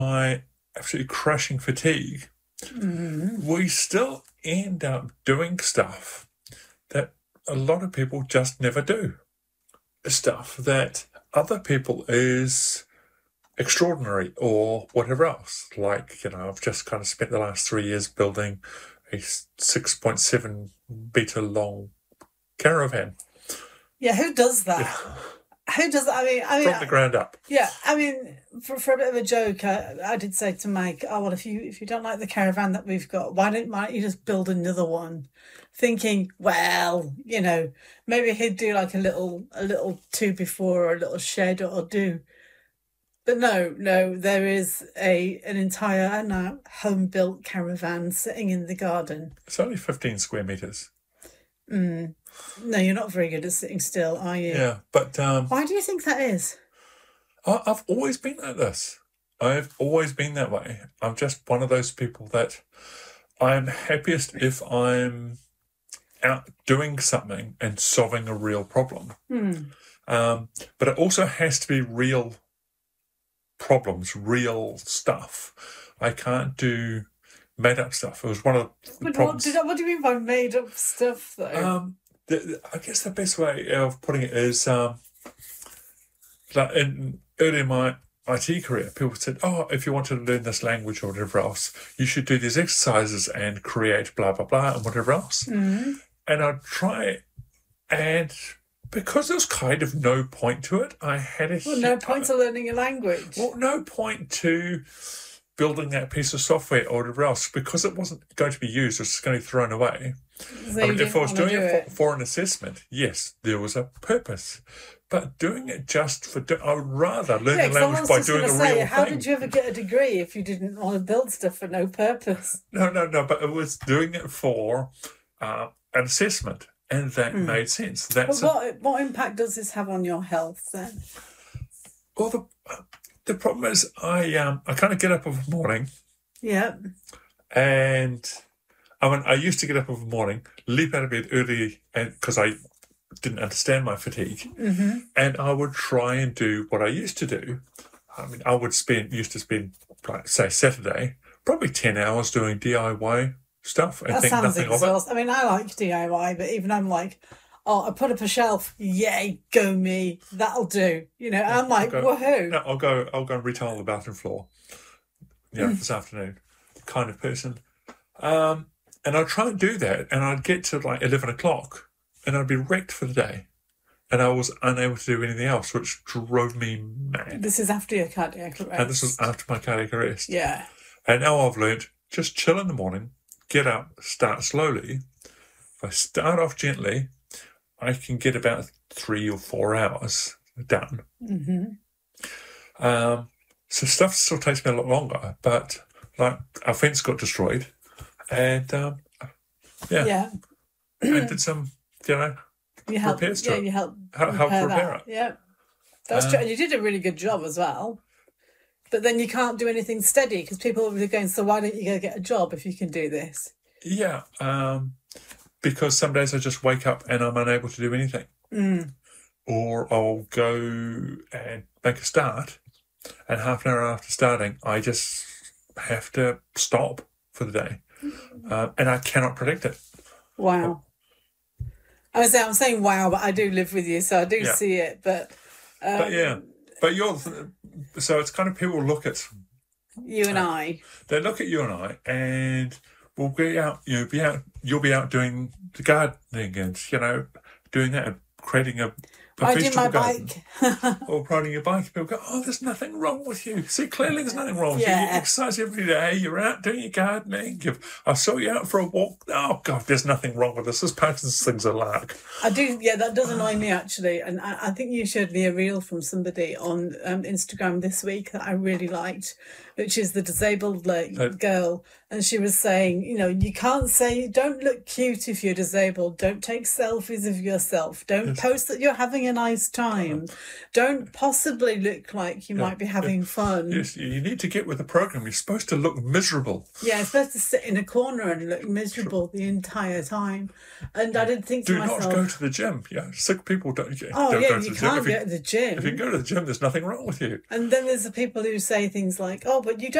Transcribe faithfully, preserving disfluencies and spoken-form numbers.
my absolutely crushing fatigue, Mm. we still end up doing stuff that a lot of people just never do. Stuff that other people is extraordinary or whatever else. Like, you know, I've just kind of spent the last three years building a six point seven meter long caravan. Yeah, who does that? Yeah. Who does that? I mean, I mean, From the ground up. Yeah, I mean, for, for a bit of a joke, I, I did say to Mike, "Oh well, if you if you don't like the caravan that we've got, why don't why don't you just build another one?" Thinking, well, you know, maybe he'd do like a little a little two before or a little shed or do. But no, no, there is a an entire now home built caravan sitting in the garden. It's only fifteen square meters. Mm. No, you're not very good at sitting still, are you? Yeah, but um, Why do you think that is? I, I've always been like this. I've always been that way. I'm just one of those people that I'm happiest if I'm out doing something and solving a real problem. Hmm. Um, but it also has to be real problems, real stuff. I can't do made up stuff. It was one of the But what, problems. did, what do you mean by made up stuff, though? Um, the, the- I guess the best way of putting it is um, like in early in my I T career, people said, "Oh, if you want to learn this language or whatever else, you should do these exercises and create blah blah blah and whatever else." Mm. And I'd try it, and because there was kind of no point to it, I had a Well, no point to learning a language. well, no point to building that piece of software or whatever else because it wasn't going to be used; it was just going to be thrown away. So I you mean, if didn't I was want to doing do it it. for, for an assessment, yes, there was a purpose. But doing it just for, do- I would rather learn Yeah, the 'cause I language was by just doing going a to say, real how thing. did you ever get a degree if you didn't want to build stuff for no purpose? No, no, no, but it was doing it for uh, an assessment, and that Hmm. made sense. But That's a, what what impact does this have on your health then? well, the, the problem is I um I kind of get up in the morning, Yeah. and I mean I used to get up in the morning, leap out of bed early, and because I didn't understand my fatigue, Mm-hmm. and I would try and do what I used to do. I mean, I would spend used to spend like say Saturday probably ten hours doing D I Y stuff and That think sounds nothing of it. exhausting. I mean, I like D I Y, but even I'm like, oh, I put up a shelf. Yay, go me. That'll do. You know, I'm like, I'll go, woohoo. no, I'll go. I'll go and retile the bathroom floor. You know, this afternoon, kind of person. Um, and I'd try and do that, and I'd get to like eleven o'clock, and I'd be wrecked for the day, and I was unable to do anything else, which drove me mad. This is after your cardiac arrest. And this was after my cardiac arrest. Yeah. And now I've learned just chill in the morning, get up, start slowly. If I start off gently, I can get about three or four hours done. Mm-hmm. Um, so stuff still takes me a lot longer, but like our fence got destroyed, and um, yeah, Yeah. I did some, you know, You helped. repairs to Yeah, it. you helped Help, help repair repair that. it. Yeah. That's Uh, true. And you did a really good job as well. But then you can't do anything steady because people are going, so why don't you go get a job if you can do this? Yeah, um, because some days I just wake up and I'm unable to do anything, Mm. or I'll go and make a start, and half an hour after starting, I just have to stop for the day, uh, and I cannot predict it. Wow. I was saying, I'm saying wow, but I do live with you, so I do Yeah. see it. But, um, But yeah, but you're so it's kind of people look at you and I. they look at you and I, and we'll be out, you know, be out, you'll be out doing the gardening and you know, doing that, creating a, a Riding my vegetable garden. bike. Or riding your bike, people go, "Oh, there's nothing wrong with you. See, clearly there's nothing wrong with you. You Yeah. exercise every day. You're out doing your gardening. You've, I saw you out for a walk. Oh God, there's nothing wrong with this. This Parkinson's thing's a lark." I do, yeah, that does annoy me actually. And I, I think you showed me a reel from somebody on um, Instagram this week that I really liked, which is the disabled like, Uh, girl. And she was saying, you know, you can't say, don't look cute if you're disabled. Don't take selfies of yourself. Don't Yes. post that you're having having a nice time. Don't possibly look like you Yeah, might be having fun. Yes, you need to get with the program. You're supposed to look miserable. Yeah, you're supposed to sit in a corner and look miserable the entire time. And I didn't think to Do myself, not go to the gym. Yeah, sick people don't, yeah, oh don't yeah, go to you the gym. can't If you, go to the gym. if you go to the gym, there's nothing wrong with you. And then there's the people who say things like, oh, but you don't